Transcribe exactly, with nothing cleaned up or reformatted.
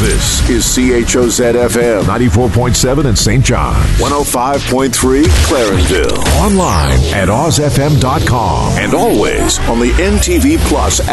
This is C H O Z F M ninety-four point seven in Saint John, one oh five point three Clarenville. Online at oz f m dot com and always on the N T V Plus app.